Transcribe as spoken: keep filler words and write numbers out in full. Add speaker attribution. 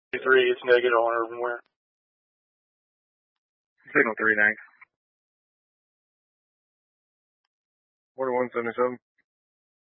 Speaker 1: three, it's negative on Urbanware.
Speaker 2: Signal three, thanks.
Speaker 3: forty-one seventy-seven.